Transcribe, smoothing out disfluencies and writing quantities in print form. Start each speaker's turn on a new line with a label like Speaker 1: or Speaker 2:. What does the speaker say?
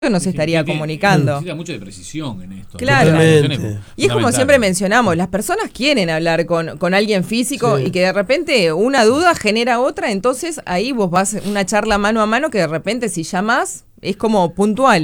Speaker 1: nos estaría comunicando.
Speaker 2: Necesita mucho de precisión en esto.
Speaker 1: Claro. Y es como siempre
Speaker 2: mencionamos.
Speaker 1: mencionamos, las personas quieren hablar con alguien físico y que de repente una duda genera otra, entonces ahí vos vas una charla mano a mano que de repente si llamás es como puntual.